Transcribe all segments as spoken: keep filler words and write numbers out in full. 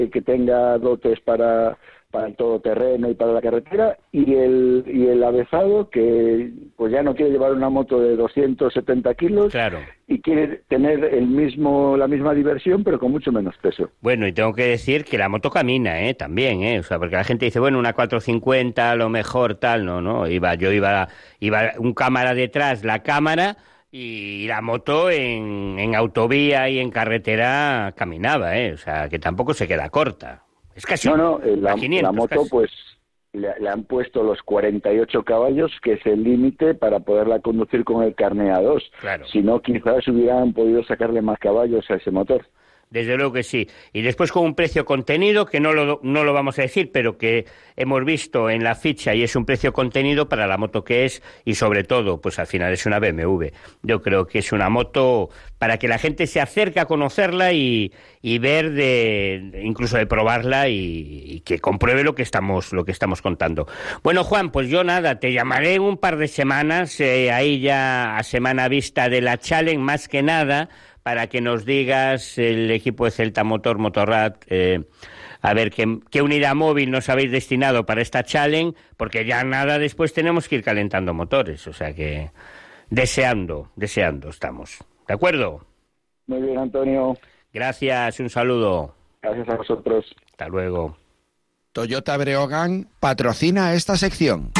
que tenga dotes para, para el todoterreno y para la carretera, y el, y el avezado que pues ya no quiere llevar una moto de doscientos setenta kilos, claro, y quiere tener el mismo la misma diversión, pero con mucho menos peso. Bueno, y tengo que decir que la moto camina, ¿eh? También, ¿eh? O sea, porque la gente dice, bueno, una cuatrocientos cincuenta, a lo mejor, tal, no, no, iba, yo iba, iba un cámara detrás, la cámara, y la moto en, en autovía y en carretera caminaba, ¿eh? O sea, que tampoco se queda corta. Es casi No, no, la, quinientos, la moto, casi. pues, le, le han puesto los cuarenta y ocho caballos, que es el límite para poderla conducir con el carné A dos. Claro. Si no, quizás hubieran podido sacarle más caballos a ese motor. Desde luego que sí. Y después con un precio contenido, que no lo, no lo vamos a decir, pero que hemos visto en la ficha, y es un precio contenido para la moto que es, y sobre todo, pues al final es una B M W. Yo creo que es una moto para que la gente se acerque a conocerla y, y ver de, incluso de probarla y, y que compruebe lo que estamos, lo que estamos contando. Bueno, Juan, pues yo nada, te llamaré en un par de semanas, eh, ahí ya a semana vista de la Challenge, más que nada, para que nos digas el equipo de Celta Motor, Motorrad, eh, a ver qué, qué unidad móvil nos habéis destinado para esta Challenge, porque ya nada después tenemos que ir calentando motores, o sea que deseando, deseando estamos. ¿De acuerdo? Muy bien, Antonio. Gracias, un saludo. Gracias a vosotros. Hasta luego. Toyota Breogán patrocina esta sección.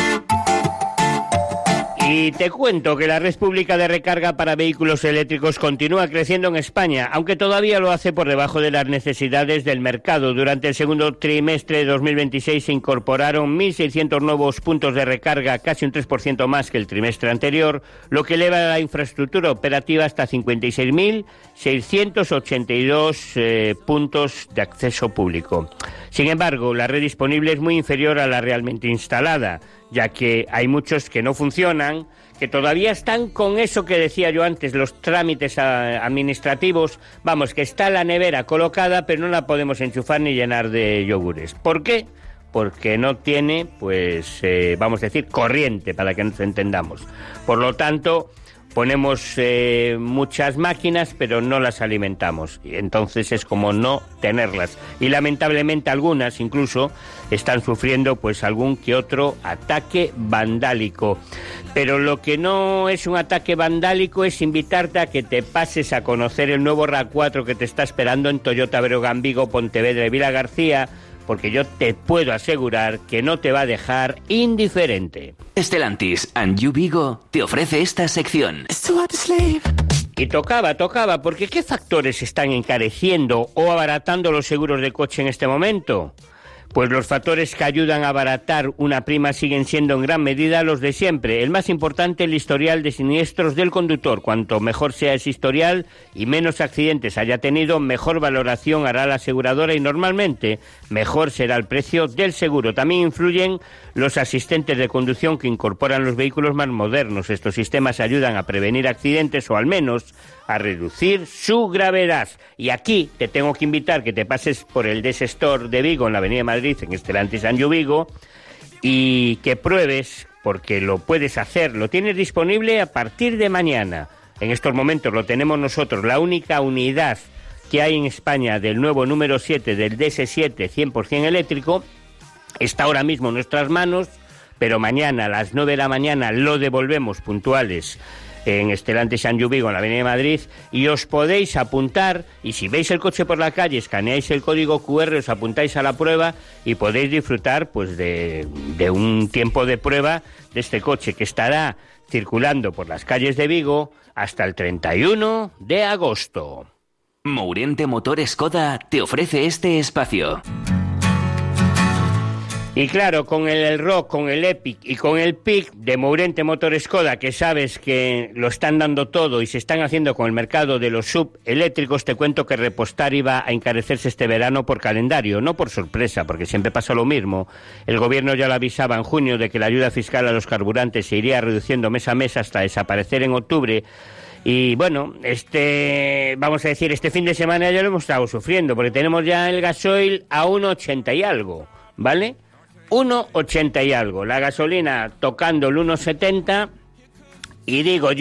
Y te cuento que la red pública de recarga para vehículos eléctricos continúa creciendo en España, aunque todavía lo hace por debajo de las necesidades del mercado. Durante el segundo trimestre de dos mil veintiséis se incorporaron mil seiscientos nuevos puntos de recarga, casi un tres por ciento más que el trimestre anterior, lo que eleva la infraestructura operativa hasta cincuenta y seis mil seiscientos ochenta y dos eh, puntos de acceso público. Sin embargo, la red disponible es muy inferior a la realmente instalada, ya que hay muchos que no funcionan, que todavía están con eso que decía yo antes, los trámites a, administrativos. Vamos, que está la nevera colocada, pero no la podemos enchufar ni llenar de yogures. ¿Por qué? Porque no tiene, pues, eh, vamos a decir, corriente, para que nos entendamos. Por lo tanto, ponemos eh, muchas máquinas, pero no las alimentamos. Y entonces es como no tenerlas. Y lamentablemente algunas incluso están sufriendo pues algún que otro ataque vandálico. Pero lo que no es un ataque vandálico es invitarte a que te pases a conocer el nuevo R A V cuatro que te está esperando en Toyota Breogán, Vigo, Pontevedra y Vilagarcía, porque yo te puedo asegurar que no te va a dejar indiferente. Stellantis and You Vigo te ofrece esta sección. Y tocaba, tocaba, porque ¿qué factores están encareciendo o abaratando los seguros de coche en este momento? Pues los factores que ayudan a abaratar una prima siguen siendo en gran medida los de siempre. El más importante, el historial de siniestros del conductor. Cuanto mejor sea ese historial y menos accidentes haya tenido, mejor valoración hará la aseguradora y normalmente mejor será el precio del seguro. También influyen los asistentes de conducción que incorporan los vehículos más modernos. Estos sistemas ayudan a prevenir accidentes o al menos a reducir su gravedad. Y aquí te tengo que invitar que te pases por el D S Store de Vigo en la Avenida de Madrid, en Stellantis and You Vigo, y que pruebes, porque lo puedes hacer, lo tienes disponible a partir de mañana. En estos momentos lo tenemos nosotros, la única unidad que hay en España del nuevo número siete, del D S siete cien por ciento eléctrico, está ahora mismo en nuestras manos, pero mañana a las nueve de la mañana lo devolvemos puntuales en Stellantis and You Vigo, en la Avenida de Madrid, y os podéis apuntar, y si veis el coche por la calle, escaneáis el código cu erre, os apuntáis a la prueba y podéis disfrutar pues de, de un tiempo de prueba de este coche que estará circulando por las calles de Vigo hasta el treinta y uno de agosto. Mourente Motor Skoda te ofrece este espacio. Y claro, con el, el Rock, con el Epic y con el Pic de Mourente Motor Skoda, que sabes que lo están dando todo y se están haciendo con el mercado de los subeléctricos, te cuento que repostar iba a encarecerse este verano por calendario, no por sorpresa, porque siempre pasa lo mismo. El gobierno ya lo avisaba en junio de que la ayuda fiscal a los carburantes se iría reduciendo mes a mes hasta desaparecer en octubre. Y bueno, este, vamos a decir, este fin de semana ya lo hemos estado sufriendo, porque tenemos ya el gasoil a uno ochenta y algo, ¿vale? uno ochenta y algo, la gasolina tocando el uno setenta, y digo yo,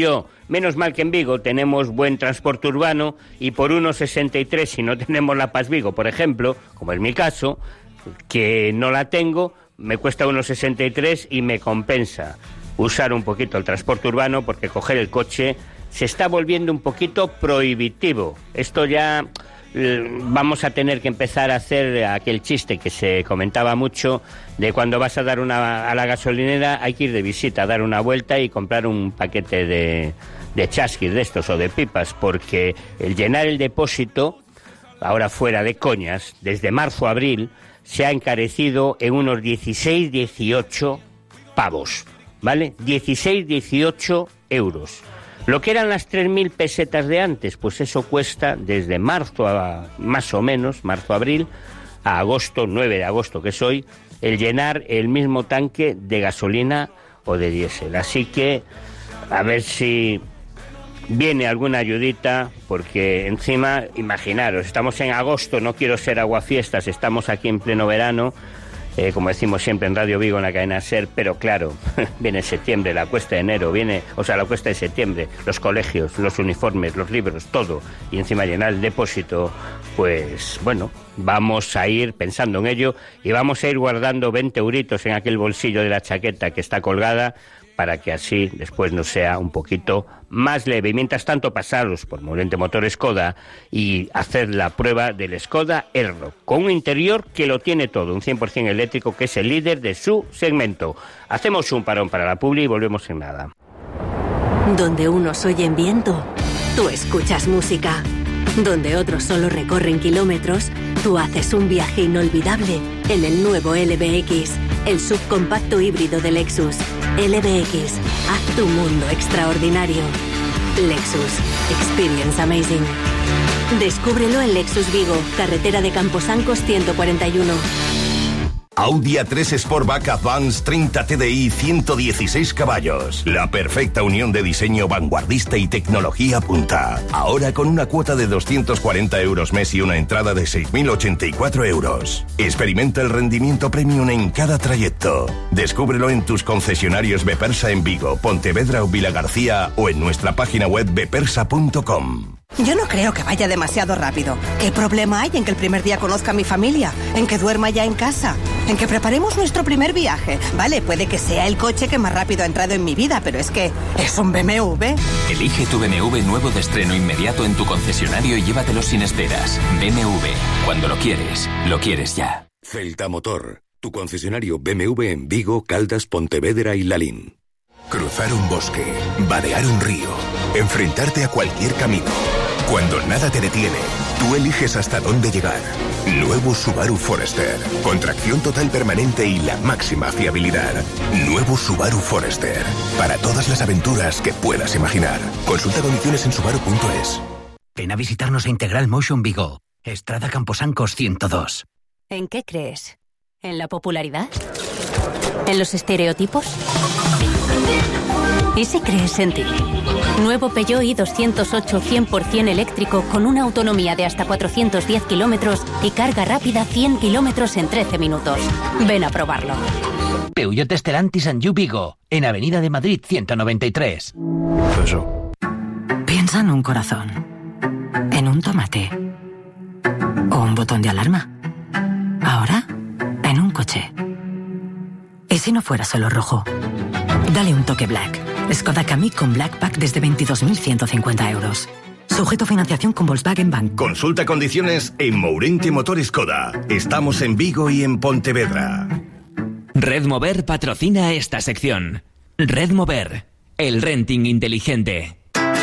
Menos mal que en Vigo tenemos buen transporte urbano y por uno sesenta y tres, si no tenemos la Paz Vigo, por ejemplo, como es mi caso, que no la tengo, me cuesta uno sesenta y tres y me compensa usar un poquito el transporte urbano, porque coger el coche se está volviendo un poquito prohibitivo. Esto ya eh, vamos a tener que empezar a hacer aquel chiste que se comentaba mucho de cuando vas a dar una a la gasolinera, hay que ir de visita, dar una vuelta y comprar un paquete de, de chasquis de estos o de pipas, porque el llenar el depósito, ahora fuera de coñas, desde marzo a abril, se ha encarecido en unos dieciséis, dieciocho pavos, ¿vale? dieciséis, dieciocho euros. Lo que eran las tres mil pesetas de antes, pues eso cuesta desde marzo a, más o menos, marzo-abril, a agosto, nueve de agosto que es hoy, el llenar el mismo tanque de gasolina o de diésel. Así que, a ver si viene alguna ayudita, porque encima, imaginaros, estamos en agosto, no quiero ser aguafiestas, estamos aquí en pleno verano, eh, como decimos siempre en Radio Vigo, en la cadena SER, pero claro, viene septiembre, la cuesta de enero, viene, o sea, la cuesta de septiembre, los colegios, los uniformes, los libros, todo, y encima llenar el depósito, pues bueno, vamos a ir pensando en ello y vamos a ir guardando veinte euritos en aquel bolsillo de la chaqueta que está colgada, para que así después nos sea un poquito más leve. Y mientras tanto, pasaros por Mourente Motor Skoda y hacer la prueba del Skoda Elroq, con un interior que lo tiene todo, un cien por ciento eléctrico, que es el líder de su segmento. Hacemos un parón para la publi y volvemos en nada. Donde unos oyen viento, tú escuchas música. Donde otros solo recorren kilómetros, tú haces un viaje inolvidable en el nuevo L B X, el subcompacto híbrido de Lexus. L B X, haz tu mundo extraordinario. Lexus, experience amazing. Descúbrelo en Lexus Vigo, carretera de Camposancos ciento cuarenta y uno. Audi A tres Sportback Advance treinta T D I, ciento dieciséis caballos. La perfecta unión de diseño vanguardista y tecnología punta. Ahora con una cuota de doscientos cuarenta euros mes y una entrada de seis mil ochenta y cuatro euros. Experimenta el rendimiento premium en cada trayecto. Descúbrelo en tus concesionarios Bepersa en Vigo, Pontevedra o Vilagarcía, o en nuestra página web bepersa punto com. Yo no creo que vaya demasiado rápido. ¿Qué problema hay en que el primer día conozca a mi familia? ¿En que duerma ya en casa? ¿En que preparemos nuestro primer viaje? Vale, puede que sea el coche que más rápido ha entrado en mi vida, pero es que es un B M W. Elige tu B M W nuevo de estreno inmediato en tu concesionario y llévatelo sin esperas. B M W. Cuando lo quieres, lo quieres ya. Celta Motor. Tu concesionario B M W en Vigo, Caldas, Pontevedra y Lalín. Cruzar un bosque, vadear un río, enfrentarte a cualquier camino. Cuando nada te detiene, tú eliges hasta dónde llegar. Nuevo Subaru Forester. Con tracción total permanente y la máxima fiabilidad. Nuevo Subaru Forester. Para todas las aventuras que puedas imaginar. Consulta condiciones en subaru punto es. Ven a visitarnos a Integral Motion Vigo. Estrada Camposancos ciento dos. ¿En qué crees? ¿En la popularidad? ¿En los estereotipos? ¿Y si crees en ti? Nuevo Peugeot i doscientos ocho cien por ciento eléctrico con una autonomía de hasta cuatrocientos diez kilómetros y carga rápida cien kilómetros en trece minutos. Ven a probarlo. Peugeot Stellantis and You Vigo, en Avenida de Madrid ciento noventa y tres. Eso. Piensa en un corazón, en un tomate o un botón de alarma. Ahora, en un coche. ¿Y si no fuera solo rojo? Dale un toque black. Skoda Kamiq con Black Pack desde veintidós mil ciento cincuenta euros. Sujeto a financiación con Volkswagen Bank. Consulta condiciones en Mourente Motor Skoda. Estamos en Vigo y en Pontevedra. Red Mover patrocina esta sección. Red Mover, el renting inteligente.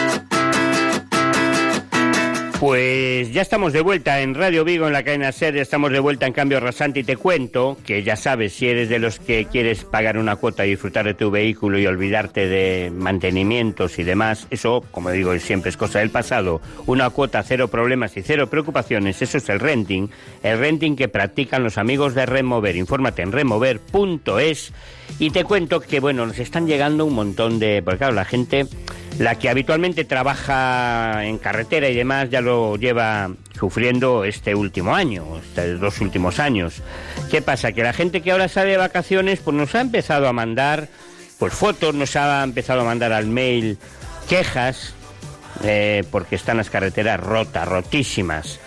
Pues ya estamos de vuelta en Radio Vigo, en la cadena SER, estamos de vuelta en Cambio Rasante y te cuento que ya sabes, si eres de los que quieres pagar una cuota y disfrutar de tu vehículo y olvidarte de mantenimientos y demás, eso, como digo siempre, es cosa del pasado. Una cuota, cero problemas y cero preocupaciones, eso es el renting, el renting que practican los amigos de Red Mover. Infórmate en red mover punto es y te cuento que, bueno, nos están llegando un montón de... Porque claro, la gente... La que habitualmente trabaja en carretera y demás ya lo lleva sufriendo este último año, estos dos últimos años. ¿Qué pasa? Que la gente que ahora sale de vacaciones pues nos ha empezado a mandar pues fotos, nos ha empezado a mandar al mail quejas, eh, porque están las carreteras rotas, rotísimas,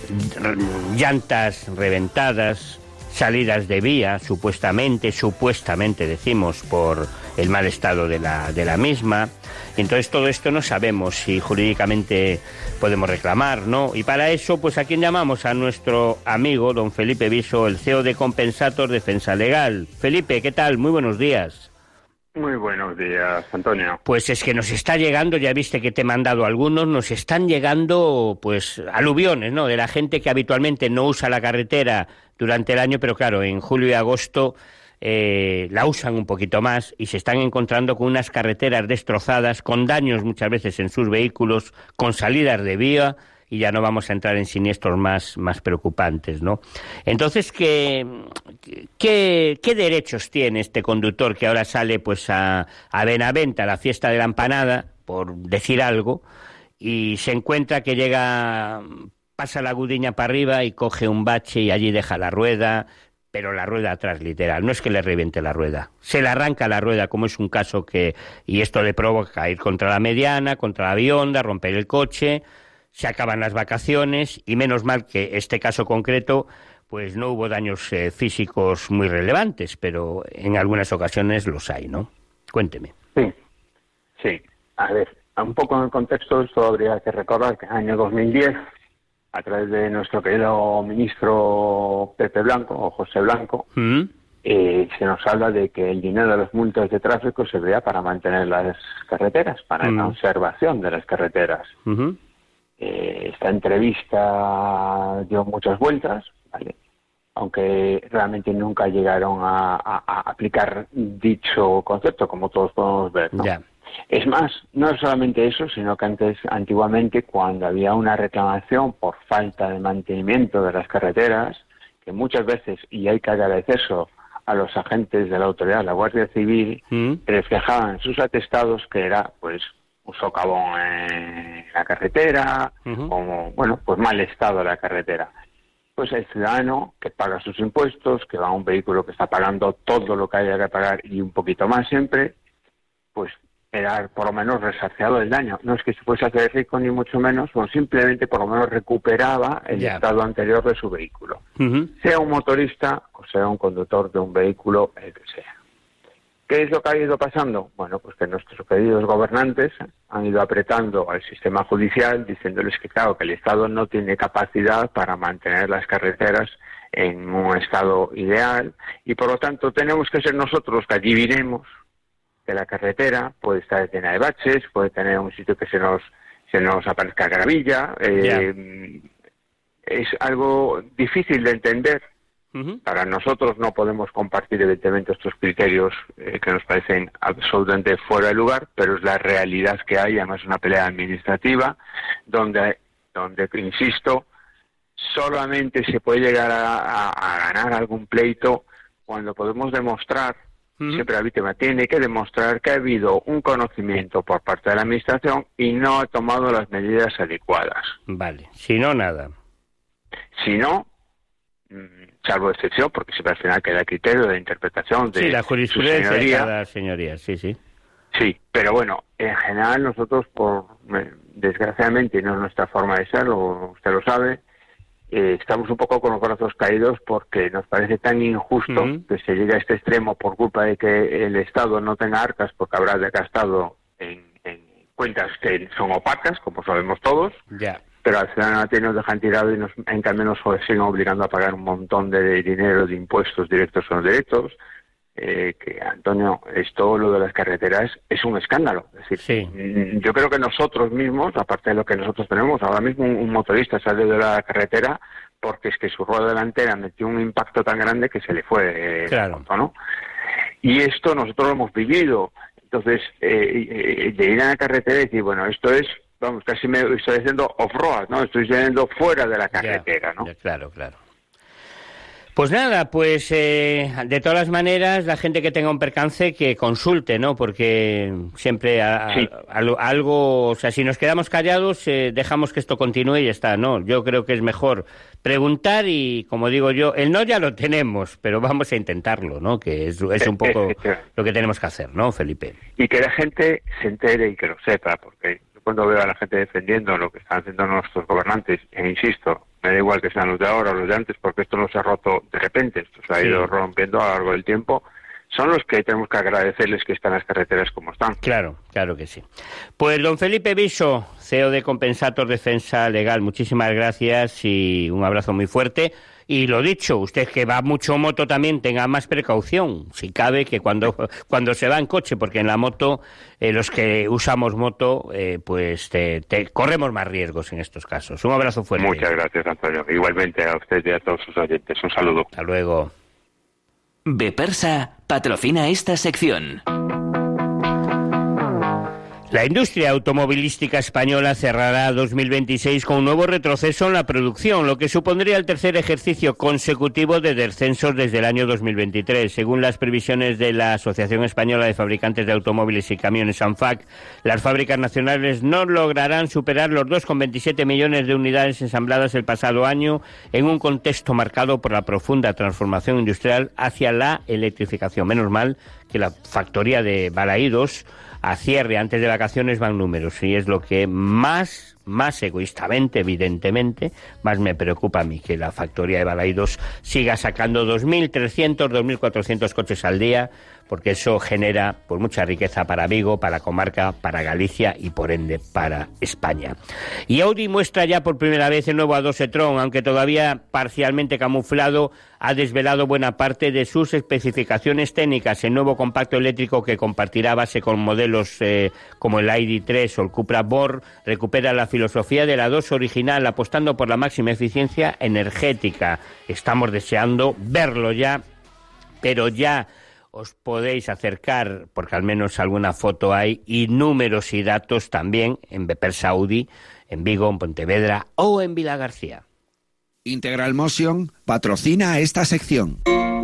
llantas reventadas, salidas de vía, supuestamente, supuestamente decimos, por el mal estado de la, de la misma. Entonces todo esto no sabemos si jurídicamente podemos reclamar, ¿no? Y para eso, pues ¿a quién llamamos? A nuestro amigo, don Felipe Viso, el C E O de Compensator Defensa Legal. Felipe, ¿qué tal? Muy buenos días. Muy buenos días, Antonio. Pues es que nos está llegando, ya viste que te he mandado algunos, nos están llegando pues aluviones, ¿no? De la gente que habitualmente no usa la carretera durante el año, pero claro, en julio y agosto eh, la usan un poquito más y se están encontrando con unas carreteras destrozadas, con daños muchas veces en sus vehículos, con salidas de vía, y ya no vamos a entrar en siniestros más, más preocupantes, ¿no? Entonces, ¿qué, qué, qué derechos tiene este conductor que ahora sale pues a, a Benavente, a la fiesta de la empanada, por decir algo, y se encuentra que llega, pasa la Gudiña para arriba y coge un bache y allí deja la rueda, pero la rueda atrás, literal, no es que le reviente la rueda, se le arranca la rueda, como es un caso que, y esto le provoca ir contra la mediana, contra la bionda, romper el coche, se acaban las vacaciones, y menos mal que este caso concreto pues no hubo daños eh, físicos muy relevantes, pero en algunas ocasiones los hay, ¿no? Cuénteme. Sí, sí. A ver, un poco en el contexto, esto habría que recordar que en el año dos mil diez, a través de nuestro querido ministro Pepe Blanco, o José Blanco, ¿Mm? eh, se nos habla de que el dinero de las multas de tráfico se vea para mantener las carreteras, para ¿Mm? la conservación de las carreteras. Uh-huh. Eh, esta entrevista dio muchas vueltas, ¿vale? Aunque realmente nunca llegaron a, a, a aplicar dicho concepto, como todos podemos ver, ¿no? Yeah. Es más, no es solamente eso, sino que antes, antiguamente, cuando había una reclamación por falta de mantenimiento de las carreteras, que muchas veces, y hay que agradecerlo a los agentes de la autoridad, la Guardia Civil, ¿Mm? reflejaban en sus atestados que era, pues, un socavón en la carretera, uh-huh. como, bueno, pues mal estado de la carretera. Pues el ciudadano que paga sus impuestos, que va a un vehículo que está pagando todo lo que haya que pagar y un poquito más siempre, pues era por lo menos resarciado del daño. No es que se fuese a hacer rico ni mucho menos, o simplemente por lo menos recuperaba el yeah. estado anterior de su vehículo. Uh-huh. Sea un motorista o sea un conductor de un vehículo, el que sea. ¿Qué es lo que ha ido pasando? Bueno, pues que nuestros queridos gobernantes han ido apretando al sistema judicial, diciéndoles que, claro, que el Estado no tiene capacidad para mantener las carreteras en un estado ideal, y por lo tanto tenemos que ser nosotros los que adivinemos que la carretera puede estar llena de baches, puede tener un sitio que se nos se nos aparezca gravilla. Eh, yeah. Es algo difícil de entender. Uh-huh. Para nosotros no podemos compartir evidentemente estos criterios eh, que nos parecen absolutamente fuera de lugar, pero es la realidad que hay. Además, una pelea administrativa donde, donde insisto, solamente se puede llegar a, a, a ganar algún pleito cuando podemos demostrar, uh-huh. siempre la víctima tiene que demostrar que ha habido un conocimiento por parte de la administración y no ha tomado las medidas adecuadas. Vale, si no, nada. Si no, salvo excepción, porque siempre al final queda criterio de interpretación de sí, la jurisprudencia de cada señoría, sí, sí. Sí, pero bueno, en general nosotros, por desgraciadamente, no es nuestra forma de ser, o usted lo sabe, eh, estamos un poco con los brazos caídos porque nos parece tan injusto uh-huh. que se llegue a este extremo por culpa de que el Estado no tenga arcas porque habrá gastado en, en cuentas que son opacas, como sabemos todos. Ya. Yeah. Pero al ciudadano nos dejan tirado y nos, en cambio nos siguen obligando a pagar un montón de dinero de impuestos directos o indirectos. Eh, que, Antonio, esto, lo de las carreteras, es un escándalo. Es decir, sí. yo creo que nosotros mismos, aparte de lo que nosotros tenemos, ahora mismo un, un motorista sale de la carretera porque es que su rueda delantera metió un impacto tan grande que se le fue. Eh, claro. Punto, ¿no? Y esto nosotros lo hemos vivido. Entonces, eh, eh, de ir a la carretera y decir, bueno, esto es... Vamos, casi me estoy diciendo off-road, ¿no? Estoy yendo fuera de la carretera, ya, ¿no? Ya, claro, claro. Pues nada, pues eh, de todas las maneras, la gente que tenga un percance que consulte, ¿no? Porque siempre a, sí. a, a, algo, o sea, si nos quedamos callados, eh, dejamos que esto continúe y ya está, ¿no? Yo creo que es mejor preguntar y, como digo yo, el no ya lo tenemos, pero vamos a intentarlo, ¿no? Que es, es un poco lo que tenemos que hacer, ¿no, Felipe? Y que la gente se entere y que lo sepa, porque cuando veo a la gente defendiendo lo que están haciendo nuestros gobernantes, e insisto, me da igual que sean los de ahora o los de antes, porque esto no se ha roto de repente, esto se ha sí. ido rompiendo a lo largo del tiempo, son los que tenemos que agradecerles que están las carreteras como están. Claro, claro que sí. Pues don Felipe Viso, C E O de Compensator Defensa Legal, muchísimas gracias y un abrazo muy fuerte. Y lo dicho, usted que va mucho moto también tenga más precaución, si cabe, que cuando cuando se va en coche, porque en la moto, eh, los que usamos moto, eh, pues te, te, corremos más riesgos en estos casos. Un abrazo fuerte. Muchas gracias, Antonio. Igualmente a usted y a todos sus oyentes. Un saludo. Hasta luego. Bepersa patrocina esta sección. La industria automovilística española cerrará dos mil veintiséis con un nuevo retroceso en la producción, lo que supondría el tercer ejercicio consecutivo de descensos desde el año dos mil veintitrés. Según las previsiones de la Asociación Española de Fabricantes de Automóviles y Camiones, ANFAC, las fábricas nacionales no lograrán superar los dos coma veintisiete millones de unidades ensambladas el pasado año, en un contexto marcado por la profunda transformación industrial hacia la electrificación. Menos mal que la factoría de Balaídos a cierre antes de vacaciones van números, y es lo que más, más egoístamente, evidentemente, más me preocupa a mí, que la factoría de Balaídos siga sacando dos mil trescientos, dos mil cuatrocientos coches al día, porque eso genera pues mucha riqueza para Vigo, para la comarca, para Galicia y por ende para España. Y Audi muestra ya por primera vez el nuevo A dos e-tron, aunque todavía parcialmente camuflado, ha desvelado buena parte de sus especificaciones técnicas. El nuevo compacto eléctrico, que compartirá base con modelos eh, como el I D tres o el Cupra Born, recupera la filosofía del A dos original, apostando por la máxima eficiencia energética. Estamos deseando verlo ya, pero ya os podéis acercar, porque al menos alguna foto hay, y números y datos también en Bepersa Audi, en Vigo, en Pontevedra o en Vilagarcía. Integral Motion patrocina esta sección.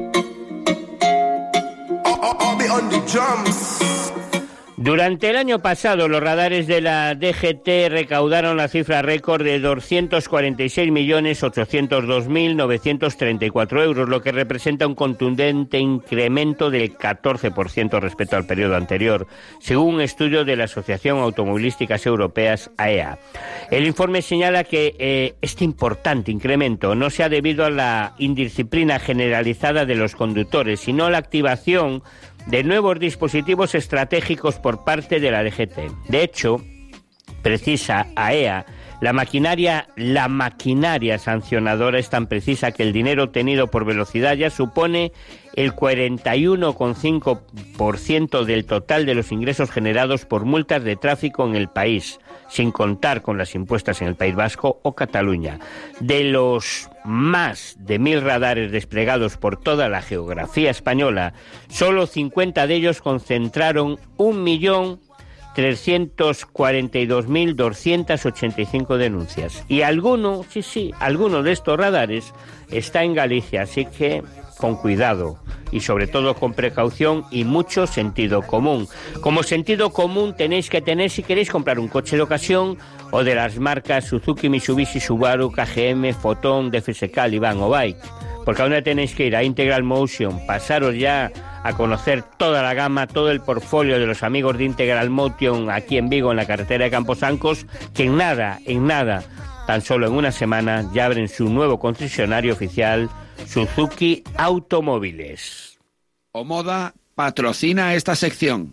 Durante el año pasado, los radares de la D G T recaudaron la cifra récord de doscientos cuarenta y seis millones ochocientos dos mil novecientos treinta y cuatro euros, lo que representa un contundente incremento del catorce por ciento respecto al periodo anterior, según un estudio de la Asociación Automovilísticas Europeas, A E A. El informe señala que eh, este importante incremento no se ha debido a la indisciplina generalizada de los conductores, sino a la activación de nuevos dispositivos estratégicos por parte de la D G T. De hecho, precisa A E A, la maquinaria, la maquinaria sancionadora es tan precisa que el dinero obtenido por velocidad ya supone el cuarenta y uno coma cinco por ciento del total de los ingresos generados por multas de tráfico en el país, sin contar con las impuestas en el País Vasco o Cataluña. De los más de mil radares desplegados por toda la geografía española, solo cincuenta de ellos concentraron un millón trescientos cuarenta y dos mil doscientos ochenta y cinco denuncias. Y alguno, sí, sí, alguno de estos radares está en Galicia, así que con cuidado y sobre todo con precaución y mucho sentido común. Como sentido común tenéis que tener si queréis comprar un coche de ocasión o de las marcas Suzuki, Mitsubishi, Subaru, K G M, Foton, D F S K, Livan o Bike. Porque a dónde tenéis que ir, a Integral Motion, pasaros ya a conocer toda la gama, todo el portfolio de los amigos de Integral Motion aquí en Vigo, en la carretera de Camposancos, que en nada, en nada, tan solo en una semana ya abren su nuevo concesionario oficial, Suzuki Automóviles. Omoda patrocina esta sección.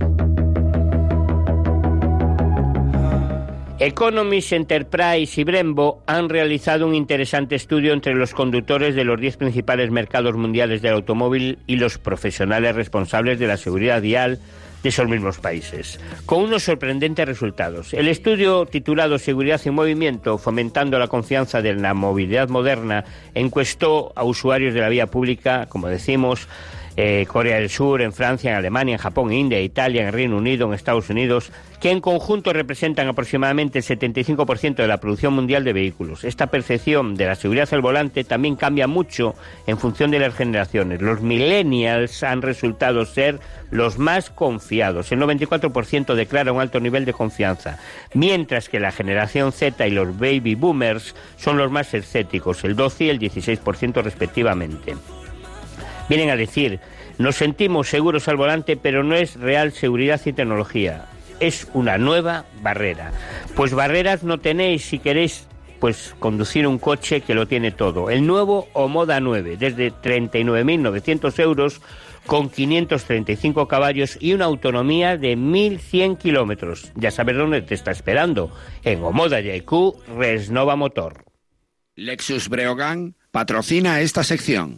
Economist Enterprise y Brembo han realizado un interesante estudio entre los conductores de los diez principales mercados mundiales del automóvil y los profesionales responsables de la seguridad vial de esos mismos países, con unos sorprendentes resultados. El estudio, titulado Seguridad en Movimiento, fomentando la confianza de la movilidad moderna, encuestó a usuarios de la vía pública, como decimos, eh, Corea del Sur, en Francia, en Alemania, en Japón, en India, Italia, en Reino Unido, en Estados Unidos, que en conjunto representan aproximadamente el setenta y cinco por ciento de la producción mundial de vehículos. Esta percepción de la seguridad al volante también cambia mucho en función de las generaciones. Los millennials han resultado ser los más confiados. El noventa y cuatro por ciento declara un alto nivel de confianza, mientras que la generación Z y los baby boomers son los más escépticos, el doce y el dieciséis por ciento respectivamente. Vienen a decir, nos sentimos seguros al volante, pero no es real seguridad y tecnología. Es una nueva barrera. Pues barreras no tenéis si queréis pues conducir un coche que lo tiene todo. El nuevo Omoda nueve, desde treinta y nueve mil novecientos euros, con quinientos treinta y cinco caballos y una autonomía de mil cien kilómetros. Ya sabes dónde te está esperando. En Omoda Y Q Resnova Motor. Lexus Breogán patrocina esta sección.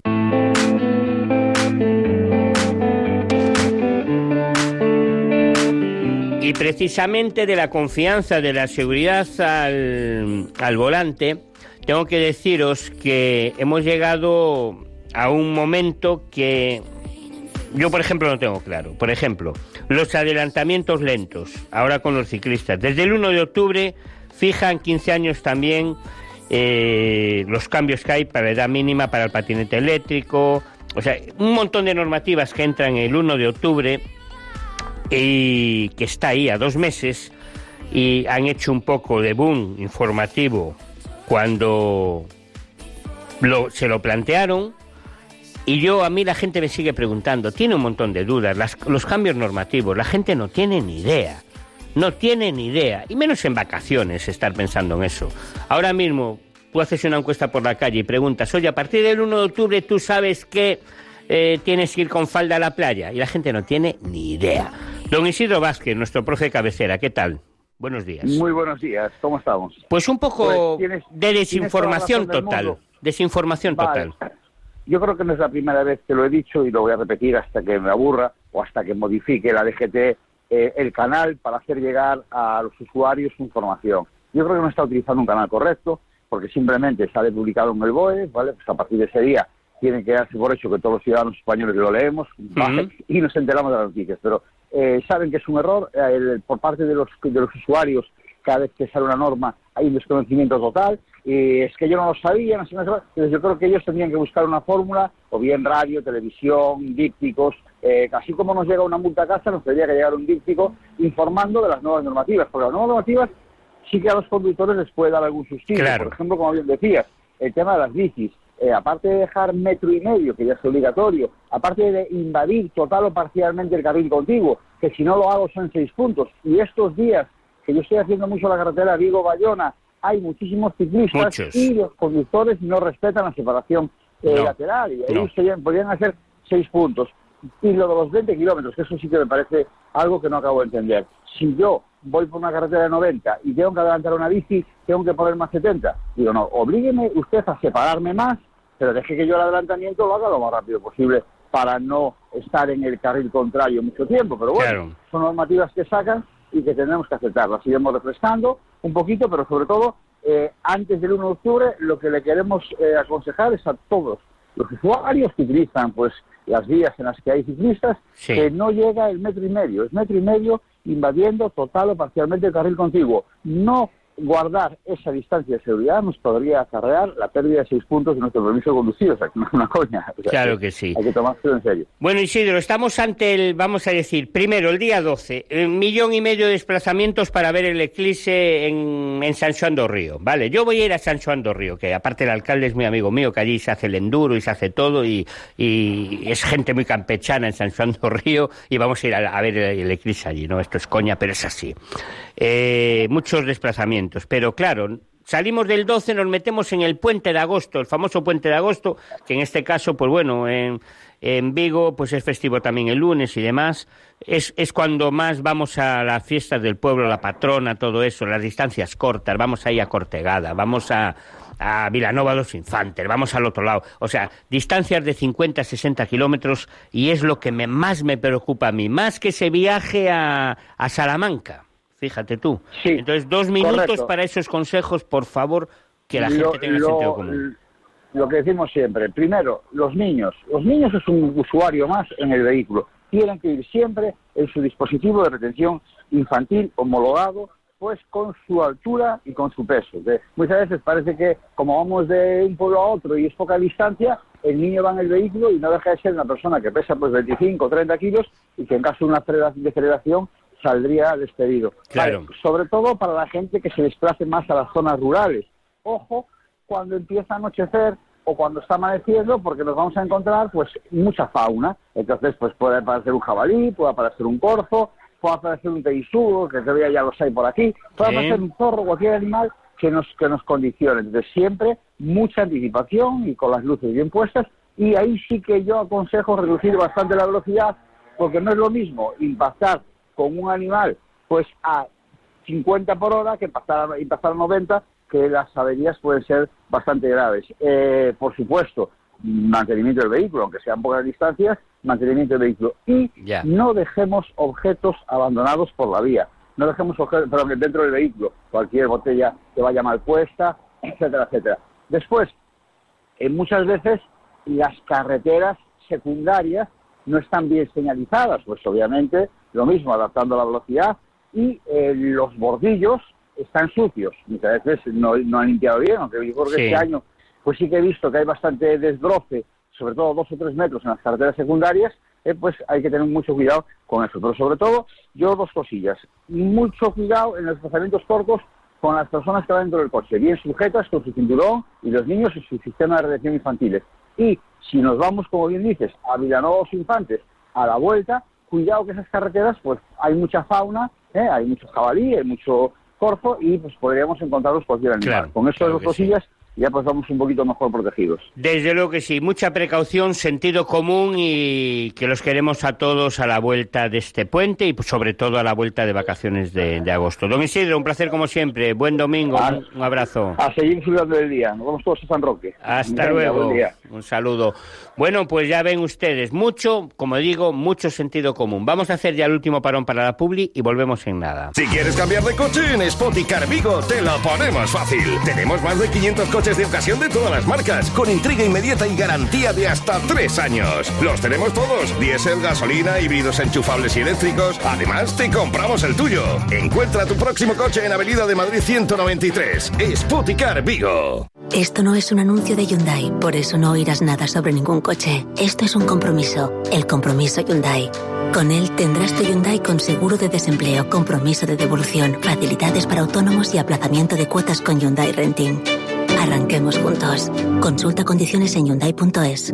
Y precisamente de la confianza, de la seguridad al, al volante, tengo que deciros que hemos llegado a un momento que yo, por ejemplo, no tengo claro. Por ejemplo, los adelantamientos lentos, ahora con los ciclistas. Desde el uno de octubre fijan quince años también eh, los cambios que hay para la edad mínima para el patinete eléctrico. O sea, un montón de normativas que entran el uno de octubre y que está ahí a dos meses, y han hecho un poco de boom informativo cuando lo, se lo plantearon, y yo, a mí la gente me sigue preguntando, tiene un montón de dudas, las, los cambios normativos, la gente no tiene ni idea, no tiene ni idea, y menos en vacaciones estar pensando en eso. Ahora mismo tú haces una encuesta por la calle y preguntas, oye, a partir del uno de octubre tú sabes que eh, tienes que ir con falda a la playa, y la gente no tiene ni idea. Don Isidro Vázquez, nuestro profe de cabecera, ¿qué tal? Buenos días. Muy buenos días, ¿cómo estamos? Pues un poco pues tienes, de desinformación total, mundo. desinformación vale. total. Yo creo que no es la primera vez que lo he dicho y lo voy a repetir hasta que me aburra o hasta que modifique la D G T eh, el canal para hacer llegar a los usuarios su información. Yo creo que no está utilizando un canal correcto porque simplemente sale publicado en el B O E, ¿vale? Pues a partir de ese día tienen que darse por hecho que todos los ciudadanos españoles lo leemos, ¿vale? Uh-huh. Y nos enteramos de las noticias, pero eh, saben que es un error eh, el, por parte de los, de los usuarios. Cada vez que sale una norma hay un desconocimiento total, y es que yo no lo sabía, no sé, no sé, entonces yo creo que ellos tendrían que buscar una fórmula, o bien radio, televisión, dípticos, eh, así como nos llega una multa a casa, nos tendría que llegar un díptico informando de las nuevas normativas, porque las nuevas normativas sí que a los conductores les puede dar algún susticio. Claro. Por ejemplo, como bien decías, el tema de las bicis, eh, aparte de dejar metro y medio, que ya es obligatorio, aparte de invadir total o parcialmente el carril contiguo, que si no lo hago son seis puntos, y estos días que yo estoy haciendo mucho la carretera Vigo-Bayona, hay muchísimos ciclistas Muchos. y los conductores no respetan la separación eh, no. lateral, y ahí no. serían, podrían hacer seis puntos. Y lo de los veinte kilómetros, que eso sí que me parece algo que no acabo de entender. Si yo voy por una carretera de noventa y tengo que adelantar una bici, tengo que poner más setenta. Digo, no, oblígueme usted a separarme más, pero deje que yo el adelantamiento lo haga lo más rápido posible para no estar en el carril contrario mucho tiempo. Pero bueno, claro. son normativas que sacan y que tendremos que aceptarlas. Iremos refrescando un poquito, pero sobre todo, eh, antes del uno de octubre, lo que le queremos eh, aconsejar es a todos los usuarios que utilizan pues las vías en las que hay ciclistas, sí. que no llega el metro y medio, es metro y medio invadiendo total o parcialmente el carril contiguo. No guardar esa distancia de seguridad nos podría acarrear la pérdida de seis puntos de nuestro permiso de conducir, o sea, que no es una coña. O sea, claro que, que sí. Hay que tomárselo en serio. Bueno, Isidro, estamos ante el, vamos a decir, primero, el día doce, un millón y medio de desplazamientos para ver el eclipse en, en San Juan do Río. Vale, yo voy a ir a San Juan do Río, que aparte el alcalde es muy amigo mío, que allí se hace el enduro y se hace todo, y, y es gente muy campechana en San Juan do Río, y vamos a ir a, a ver el, el eclipse allí, ¿no? Esto es coña, pero es así. Eh, muchos desplazamientos, pero claro, salimos del doce, nos metemos en el puente de agosto, el famoso puente de agosto, que en este caso, pues bueno, en, en Vigo pues es festivo también el lunes y demás, es, es cuando más vamos a las fiestas del pueblo, la patrona, todo eso, las distancias cortas, vamos ahí a Cortegada, vamos a, a Vilanova dos Infantes, vamos al otro lado, o sea, distancias de cincuenta, sesenta kilómetros, y es lo que me, más me preocupa a mí, más que ese viaje a, a Salamanca. Fíjate tú. Sí, entonces, dos minutos correcto. Para esos consejos, por favor, que la lo, gente tenga lo, sentido común. lo que decimos siempre, primero, los niños. Los niños es un usuario más en el vehículo. Tienen que ir siempre en su dispositivo de retención infantil homologado, pues con su altura y con su peso. Que muchas veces parece que como vamos de un pueblo a otro y es poca distancia, el niño va en el vehículo y no deja de ser una persona que pesa pues veinticinco o treinta kilos y que en caso de una deceleración saldría despedido. Claro. Vale, sobre todo para la gente que se desplace más a las zonas rurales. Ojo, cuando empieza a anochecer o cuando está amaneciendo, porque nos vamos a encontrar pues mucha fauna. Entonces pues puede aparecer un jabalí, puede aparecer un corzo, puede aparecer un teisudo, que todavía ya los hay por aquí, puede ¿Sí? aparecer un zorro, cualquier animal que nos que nos condicione. Entonces siempre mucha anticipación y con las luces bien puestas, y ahí sí que yo aconsejo reducir bastante la velocidad, porque no es lo mismo impactar con un animal pues a cincuenta por hora que impactar a, impactar a noventa, que las averías pueden ser bastante graves. Eh, por supuesto, mantenimiento del vehículo, aunque sean pocas distancias, mantenimiento del vehículo. Y yeah. no dejemos objetos abandonados por la vía. No dejemos objetos, perdón, dentro del vehículo, cualquier botella que vaya mal puesta, etcétera, etcétera. Después, eh, muchas veces las carreteras secundarias no están bien señalizadas, pues obviamente lo mismo, adaptando la velocidad, y eh, los bordillos están sucios, muchas veces no, no han limpiado bien, aunque yo creo que sí. este año pues sí que he visto que hay bastante desbroce, sobre todo dos o tres metros en las carreteras secundarias, eh, pues hay que tener mucho cuidado con eso. Pero sobre todo, yo dos cosillas, mucho cuidado en los desplazamientos cortos con las personas que van dentro del coche, bien sujetas con su cinturón, y los niños y su sistema de retención infantiles. Y si nos vamos, como bien dices, a Vilanova Los Infantes, a la vuelta, cuidado que esas carreteras, pues hay mucha fauna, ¿eh? Hay mucho jabalí, hay mucho corzo, y pues podríamos encontrarlos cualquier animal. Claro, con estas claro dos que cosillas sí. Ya pues vamos un poquito mejor protegidos. Desde luego que sí, mucha precaución, sentido común, y que los queremos a todos a la vuelta de este puente y pues, sobre todo a la vuelta de vacaciones de, de agosto. Don Isidro, un placer como siempre, buen domingo, a, un, un abrazo. A seguir disfrutando del día, nos vemos todos a San Roque. Hasta Venga, luego, buen día. Un saludo. Bueno, pues ya ven ustedes, mucho, como digo, mucho sentido común. Vamos a hacer ya el último parón para la publi y volvemos en nada. Si quieres cambiar de coche, en Spoticar Vigo te lo ponemos fácil. Tenemos más de quinientos coches de ocasión de todas las marcas, con entrega inmediata y garantía de hasta tres años. Los tenemos todos, diésel, gasolina, híbridos enchufables y eléctricos. Además, te compramos el tuyo. Encuentra tu próximo coche en Avenida de Madrid ciento noventa y tres. Spoticar Vigo. Esto no es un anuncio de Hyundai, por eso no oirás nada sobre ningún coche. Esto es un compromiso, el compromiso Hyundai. Con él tendrás tu Hyundai con seguro de desempleo, compromiso de devolución, facilidades para autónomos y aplazamiento de cuotas con Hyundai Renting. Arranquemos juntos. Consulta condiciones en hyundai punto es.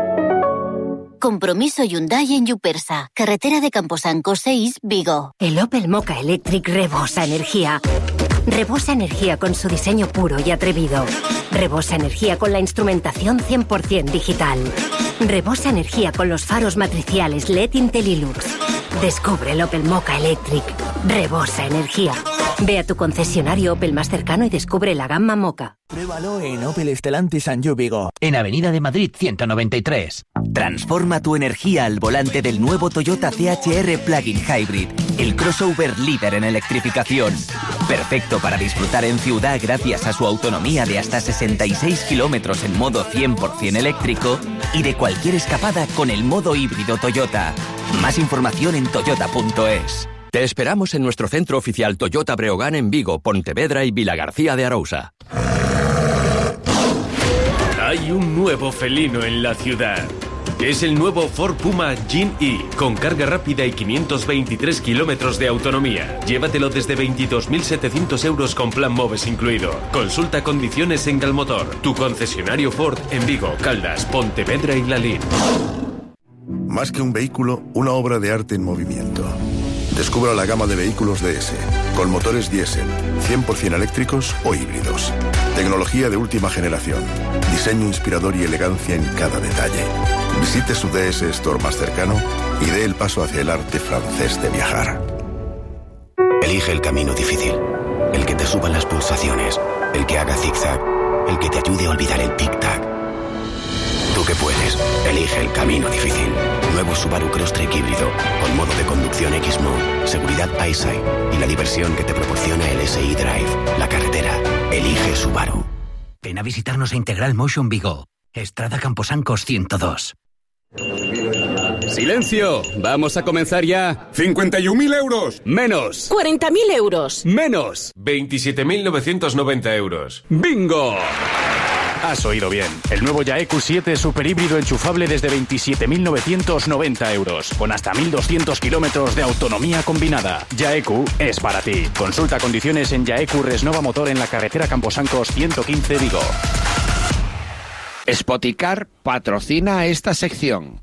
Compromiso Hyundai en Yupersa, carretera de Camposanco seis, Vigo. El Opel Mokka Electric rebosa energía. Rebosa energía con su diseño puro y atrevido. Rebosa energía con la instrumentación cien por ciento digital. Rebosa energía con los faros matriciales L E D Intellilux. Descubre el Opel Mokka Electric. Rebosa energía. Ve a tu concesionario Opel más cercano y descubre la gama Mokka. Pruébalo en Opel Stellantis and Vigo, en Avenida de Madrid ciento noventa y tres. Transforma tu energía al volante del nuevo Toyota C H R Plug-in Hybrid, el crossover líder en electrificación. Perfecto para disfrutar en ciudad gracias a su autonomía de hasta sesenta y seis kilómetros en modo cien por ciento eléctrico y de cualquier escapada con el modo híbrido Toyota. Más información en toyota punto es. Te esperamos en nuestro centro oficial Toyota Breogán en Vigo, Pontevedra y Vilagarcía de Arousa. Hay un nuevo felino en la ciudad. Es el nuevo Ford Puma Gen-E, con carga rápida y quinientos veintitrés kilómetros de autonomía. Llévatelo desde veintidós mil setecientos euros con plan MOVES incluido. Consulta condiciones en Galmotor, tu concesionario Ford en Vigo, Caldas, Pontevedra y Lalín. Más que un vehículo, una obra de arte en movimiento. Descubra la gama de vehículos D S, con motores diésel, cien por ciento eléctricos o híbridos. Tecnología de última generación, diseño inspirador y elegancia en cada detalle. Visite su D S Store más cercano y dé el paso hacia el arte francés de viajar. Elige el camino difícil, el que te suba las pulsaciones, el que haga zigzag, el que te ayude a olvidar el tic-tac. Tú que puedes, elige el camino difícil. Nuevo Subaru Crosstrek híbrido, con modo de conducción X-Mode, seguridad EyeSight y la diversión que te proporciona el S I Drive. La carretera, elige Subaru. Ven a visitarnos a Integral Motion Vigo. Estrada Camposancos ciento dos. ¡Silencio! Vamos a comenzar ya. cincuenta y un mil euros. Menos. cuarenta mil euros. Menos. veintisiete mil novecientos noventa euros. ¡Bingo! Has oído bien. El nuevo Yaeku siete superhíbrido enchufable desde veintisiete mil novecientos noventa euros, con hasta mil doscientos kilómetros de autonomía combinada. Yaeku es para ti. Consulta condiciones en Yaeku Resnova Motor en la carretera Camposancos ciento quince Vigo. Spoticar patrocina esta sección.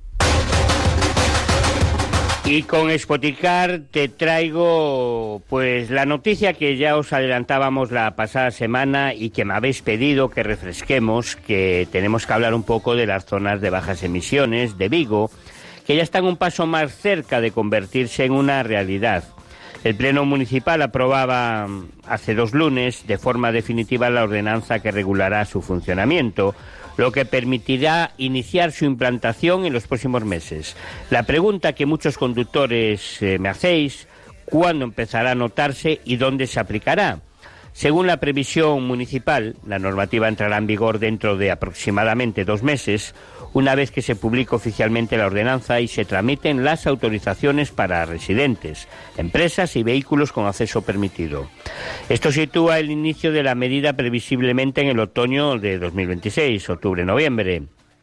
Y con Spoticar te traigo pues la noticia que ya os adelantábamos la pasada semana y que me habéis pedido que refresquemos, que tenemos que hablar un poco de las zonas de bajas emisiones de Vigo, que ya están un paso más cerca de convertirse en una realidad. El Pleno Municipal aprobaba hace dos lunes de forma definitiva la ordenanza que regulará su funcionamiento, lo que permitirá iniciar su implantación en los próximos meses. La pregunta que muchos conductores eh, me hacéis, ¿cuándo empezará a notarse y dónde se aplicará? Según la previsión municipal, la normativa entrará en vigor dentro de aproximadamente dos meses, una vez que se publique oficialmente la ordenanza y se tramiten las autorizaciones para residentes, empresas y vehículos con acceso permitido. Esto sitúa el inicio de la medida previsiblemente en el otoño de dos mil veintiséis, octubre-noviembre.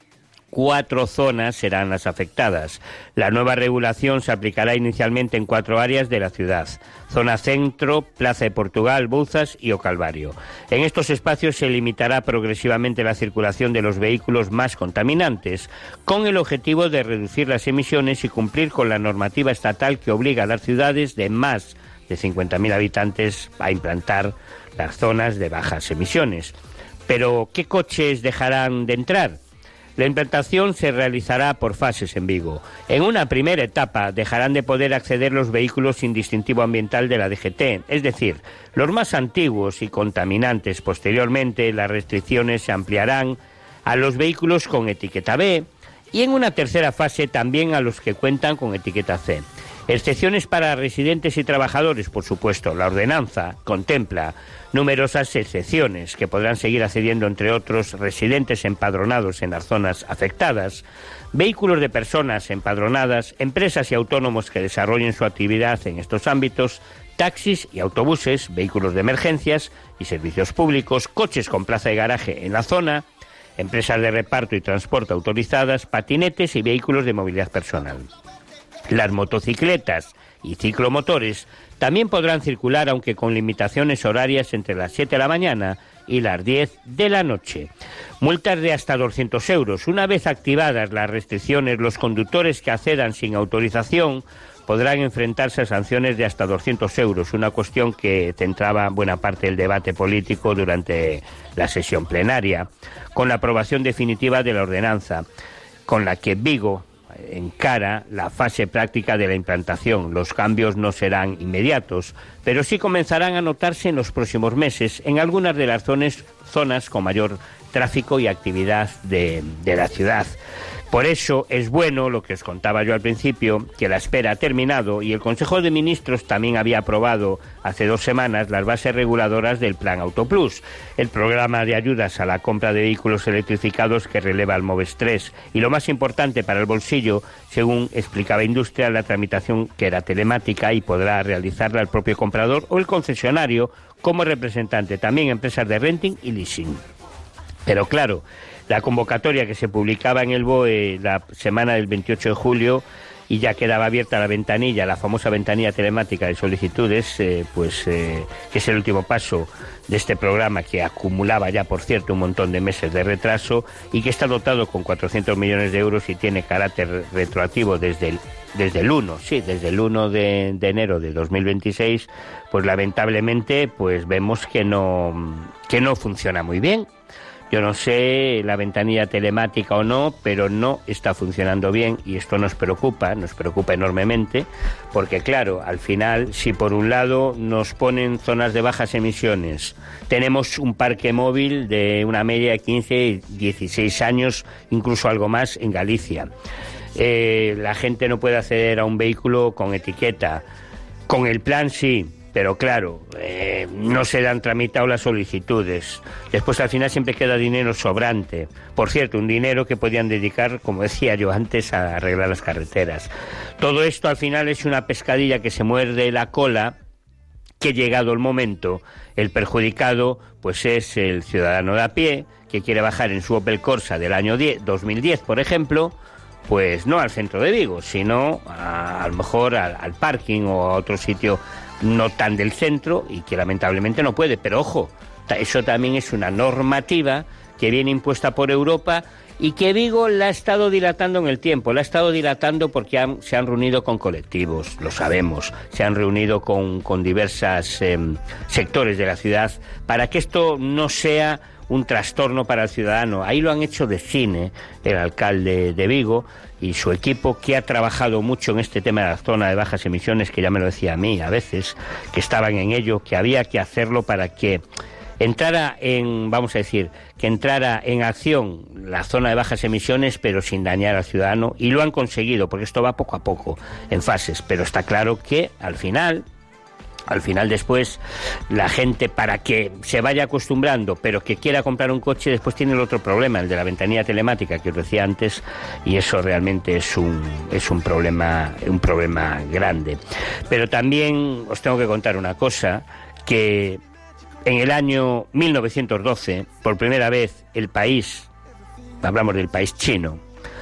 Cuatro zonas serán las afectadas. La nueva regulación se aplicará inicialmente en cuatro áreas de la ciudad: zona centro, Plaza de Portugal, Bouzas y O Calvario. En estos espacios se limitará progresivamente la circulación de los vehículos más contaminantes, con el objetivo de reducir las emisiones y cumplir con la normativa estatal que obliga a las ciudades de más de cincuenta mil habitantes a implantar las zonas de bajas emisiones. Pero, ¿qué coches dejarán de entrar? La implantación se realizará por fases en Vigo. En una primera etapa dejarán de poder acceder los vehículos sin distintivo ambiental de la D G T, es decir, los más antiguos y contaminantes. Posteriormente, las restricciones se ampliarán a los vehículos con etiqueta B y en una tercera fase también a los que cuentan con etiqueta C. Excepciones para residentes y trabajadores, por supuesto. La ordenanza contempla numerosas excepciones que podrán seguir accediendo, entre otros, residentes empadronados en las zonas afectadas, vehículos de personas empadronadas, empresas y autónomos que desarrollen su actividad en estos ámbitos, taxis y autobuses, vehículos de emergencias y servicios públicos, coches con plaza de garaje en la zona, empresas de reparto y transporte autorizadas, patinetes y vehículos de movilidad personal. Las motocicletas y ciclomotores también podrán circular, aunque con limitaciones horarias entre las siete de la mañana y las diez de la noche. Multas de hasta doscientos euros. Una vez activadas las restricciones, los conductores que accedan sin autorización podrán enfrentarse a sanciones de hasta doscientos euros, una cuestión que centraba buena parte del debate político durante la sesión plenaria, con la aprobación definitiva de la ordenanza, con la que Vigo encara la fase práctica de la implantación. Los cambios no serán inmediatos, pero sí comenzarán a notarse en los próximos meses en algunas de las zonas, zonas con mayor tráfico y actividad de, de la ciudad. Por eso es bueno, lo que os contaba yo al principio, que la espera ha terminado y el Consejo de Ministros también había aprobado hace dos semanas las bases reguladoras del Plan Autoplus, el programa de ayudas a la compra de vehículos electrificados que releva al Moves tres. Y lo más importante para el bolsillo, según explicaba Industria, la tramitación que era telemática y podrá realizarla el propio comprador o el concesionario como representante, también empresas de renting y leasing. Pero claro, la convocatoria que se publicaba en el B O E la semana del veintiocho de julio y ya quedaba abierta la ventanilla, la famosa ventanilla telemática de solicitudes, eh, pues eh, que es el último paso de este programa que acumulaba ya, por cierto, un montón de meses de retraso y que está dotado con cuatrocientos millones de euros y tiene carácter retroactivo desde el, desde el uno, sí, desde el uno de, de enero de dos mil veintiséis, pues lamentablemente pues vemos que no, que no funciona muy bien. Yo no sé la ventanilla telemática o no, pero no está funcionando bien y esto nos preocupa, nos preocupa enormemente, porque claro, al final, si por un lado nos ponen zonas de bajas emisiones, tenemos un parque móvil de una media de quince, dieciséis años, incluso algo más en Galicia. Eh, la gente no puede acceder a un vehículo con etiqueta. Con el plan sí, pero claro, eh, no se han tramitado las solicitudes. Después al final siempre queda dinero sobrante. Por cierto, un dinero que podían dedicar, como decía yo antes, a arreglar las carreteras. Todo esto al final es una pescadilla que se muerde la cola, que llegado el momento, el perjudicado pues es el ciudadano de a pie, que quiere bajar en su Opel Corsa del año dos mil diez, por ejemplo, pues no al centro de Vigo, sino a, a lo mejor al, al parking o a otro sitio no tan del centro, y que lamentablemente no puede. Pero ojo, eso también es una normativa que viene impuesta por Europa y que Vigo la ha estado dilatando en el tiempo. La ha estado dilatando porque han, se han reunido con colectivos, lo sabemos, se han reunido con, con diversos eh, sectores de la ciudad para que esto no sea un trastorno para el ciudadano. Ahí lo han hecho de cine el alcalde de Vigo y su equipo, que ha trabajado mucho en este tema de la zona de bajas emisiones, que ya me lo decía a mí a veces, que estaban en ello, que había que hacerlo para que entrara en, vamos a decir, que entrara en acción la zona de bajas emisiones, pero sin dañar al ciudadano, y lo han conseguido, porque esto va poco a poco, en fases, pero está claro que al final, al final después, la gente, para que se vaya acostumbrando, pero que quiera comprar un coche, después tiene el otro problema, el de la ventanilla telemática, que os decía antes, y eso realmente es un, es un problema, un problema grande. Pero también os tengo que contar una cosa, que en el año mil novecientos doce, por primera vez, el país, hablamos del país chino,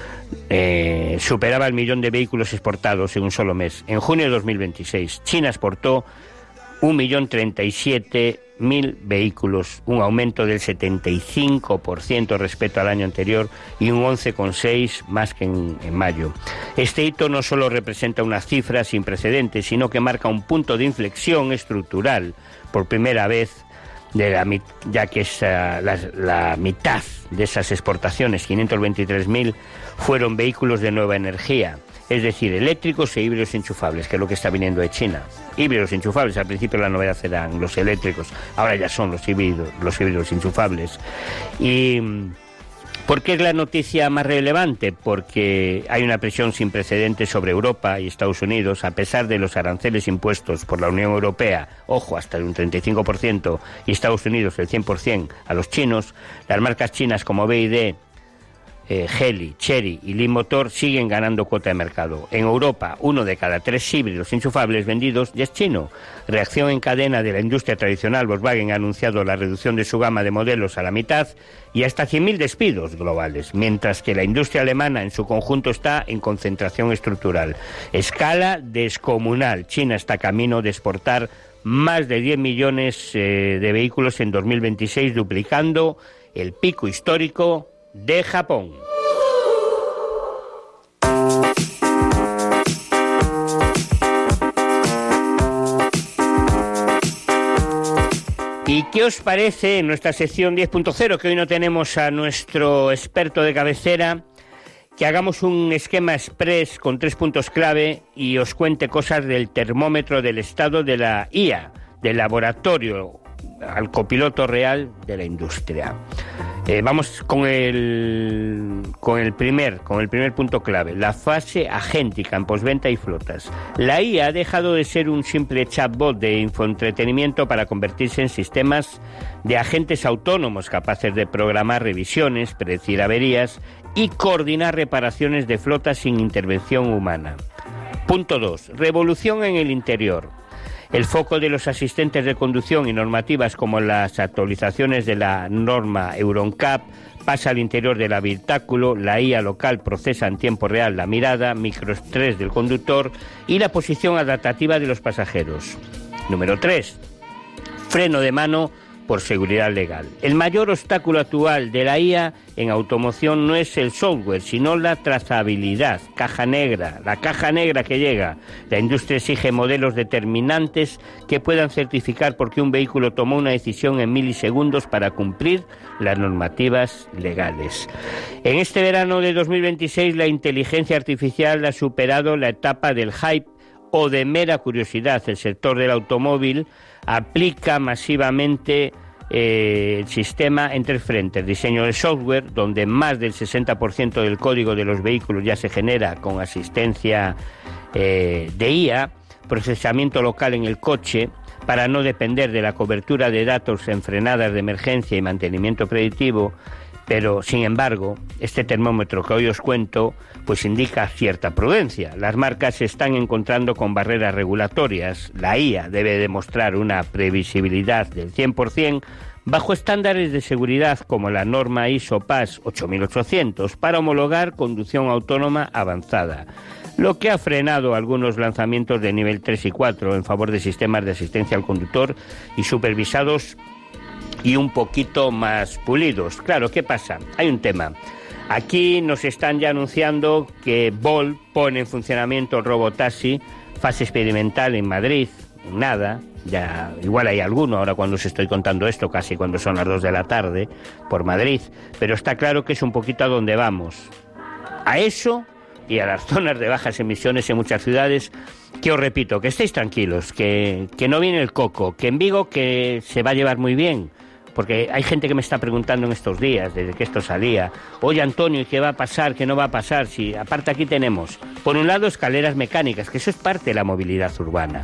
eh, superaba el millón de vehículos exportados en un solo mes. En junio de dos mil veintiséis, China exportó un millón treinta y siete mil vehículos, un aumento del setenta y cinco por ciento respecto al año anterior y un once coma seis por ciento más que en, en mayo. Este hito no solo representa una cifra sin precedentes, sino que marca un punto de inflexión estructural por primera vez, de la, ya que es, uh, la, la mitad de esas exportaciones, quinientos veintitrés mil, fueron vehículos de nueva energía, es decir, eléctricos e híbridos enchufables, que es lo que está viniendo de China. Híbridos enchufables, al principio la novedad eran los eléctricos, ahora ya son los híbridos, los híbridos enchufables. Y ¿por qué es la noticia más relevante? Porque hay una presión sin precedentes sobre Europa y Estados Unidos, a pesar de los aranceles impuestos por la Unión Europea, ojo, hasta de un treinta y cinco por ciento, y Estados Unidos el cien por ciento a los chinos. Las marcas chinas como B Y D, eh, Geely, Chery y Li Motor siguen ganando cuota de mercado. En Europa, uno de cada tres híbridos enchufables vendidos ya es chino. Reacción en cadena de la industria tradicional. Volkswagen ha anunciado la reducción de su gama de modelos a la mitad y hasta cien mil despidos globales, mientras que la industria alemana en su conjunto está en concentración estructural. Escala descomunal. China está camino de exportar más de diez millones eh, de vehículos en dos mil veintiséis, duplicando el pico histórico de Japón. ¿Y qué os parece en nuestra sección diez punto cero, que hoy no tenemos a nuestro experto de cabecera, que hagamos un esquema express con tres puntos clave y os cuente cosas del termómetro del estado de la I A, del laboratorio al copiloto real de la industria? Eh, vamos con el con el primer con el primer punto clave, la fase agéntica en postventa y flotas. La I A ha dejado de ser un simple chatbot de infoentretenimiento para convertirse en sistemas de agentes autónomos capaces de programar revisiones, predecir averías y coordinar reparaciones de flotas sin intervención humana. Punto dos. Revolución en el interior. El foco de los asistentes de conducción y normativas como las actualizaciones de la norma Euro N C A P pasa al interior del habitáculo. La I A local procesa en tiempo real la mirada, microestrés del conductor y la posición adaptativa de los pasajeros. Número tres. Freno de mano por seguridad legal. El mayor obstáculo actual de la I A en automoción no es el software, sino la trazabilidad. Caja negra, la caja negra que llega. La industria exige modelos determinantes que puedan certificar por qué un vehículo tomó una decisión en milisegundos para cumplir las normativas legales. En este verano de dos mil veintiséis, la inteligencia artificial ha superado la etapa del hype o de mera curiosidad. El sector del automóvil aplica masivamente eh, el sistema en tres frentes: diseño de software, donde más del sesenta por ciento del código de los vehículos ya se genera con asistencia eh, de I A; procesamiento local en el coche, para no depender de la cobertura de datos en frenadas de emergencia y mantenimiento predictivo, pero, sin embargo, este termómetro que hoy os cuento, pues indica cierta prudencia. Las marcas se están encontrando con barreras regulatorias. La I A debe demostrar una previsibilidad del cien por ciento bajo estándares de seguridad como la norma I S O P A S ocho mil ochocientos para homologar conducción autónoma avanzada, lo que ha frenado algunos lanzamientos de nivel tres y cuatro en favor de sistemas de asistencia al conductor y supervisados y un poquito más pulidos. Claro, ¿qué pasa? Hay un tema. Aquí nos están ya anunciando que Volt pone en funcionamiento el robotaxi, fase experimental en Madrid, en nada. Ya, igual hay alguno ahora cuando os estoy contando esto, casi cuando son las dos de la tarde, por Madrid. Pero está claro que es un poquito a donde vamos. A eso y a las zonas de bajas emisiones en muchas ciudades, que os repito, que estéis tranquilos, que, que no viene el coco, que en Vigo que se va a llevar muy bien. Porque hay gente que me está preguntando en estos días, desde que esto salía, oye Antonio, ¿qué va a pasar? ¿Qué no va a pasar? Si aparte aquí tenemos, por un lado, escaleras mecánicas, que eso es parte de la movilidad urbana,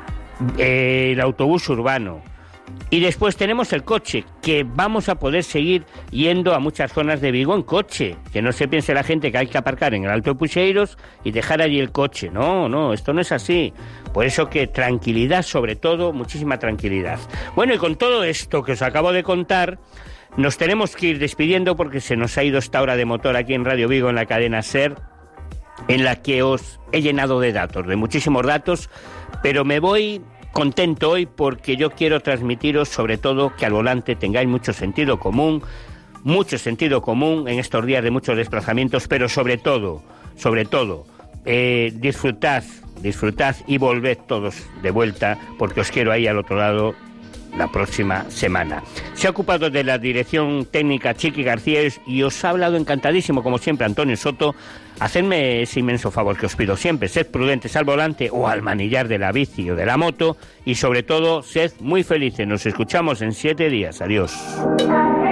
eh, el autobús urbano, y después tenemos el coche, que vamos a poder seguir yendo a muchas zonas de Vigo en coche, que no se piense la gente que hay que aparcar en el Alto de Puxeiros y dejar allí el coche. No, no, esto no es así. Por eso que tranquilidad, sobre todo, muchísima tranquilidad. Bueno, y con todo esto que os acabo de contar, nos tenemos que ir despidiendo porque se nos ha ido esta hora de motor aquí en Radio Vigo, en la cadena SER, en la que os he llenado de datos, de muchísimos datos, pero me voy contento hoy porque yo quiero transmitiros sobre todo que al volante tengáis mucho sentido común, mucho sentido común en estos días de muchos desplazamientos, pero sobre todo, sobre todo, eh, disfrutad, disfrutad y volved todos de vuelta porque os quiero ahí al otro lado la próxima semana. Se ha ocupado de la dirección técnica Chiqui García y os ha hablado encantadísimo, como siempre, Antonio Soto. Hacedme ese inmenso favor que os pido siempre, sed prudentes al volante o al manillar de la bici o de la moto y sobre todo, sed muy felices. Nos escuchamos en siete días. Adiós.